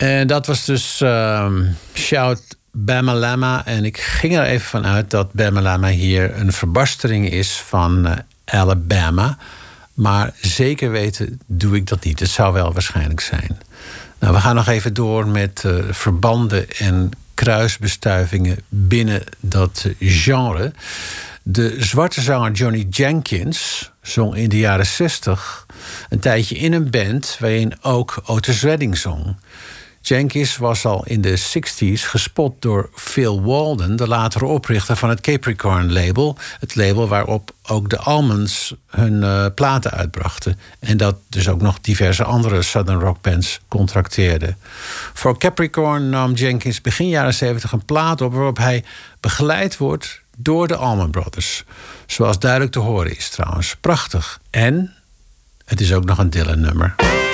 En dat was dus Shout Bama-Lama. En ik ging er even van uit dat Bama-Lama hier een verbastering is van Alabama. Maar zeker weten doe ik dat niet. Het zou wel waarschijnlijk zijn. Nou, we gaan nog even door met verbanden en kruisbestuivingen binnen dat genre. De zwarte zanger Johnny Jenkins zong in de jaren 60 een tijdje in een band waarin ook Otis Redding zong. Jenkins was al in de 60s gespot door Phil Walden, de latere oprichter van het Capricorn-label. Het label waarop ook de Allmans hun platen uitbrachten. En dat dus ook nog diverse andere Southern Rock bands contracteerde. Voor Capricorn nam Jenkins begin jaren 70 een plaat op waarop hij begeleid wordt door de Allman Brothers. Zoals duidelijk te horen is trouwens. Prachtig. En het is ook nog een Dylan-nummer.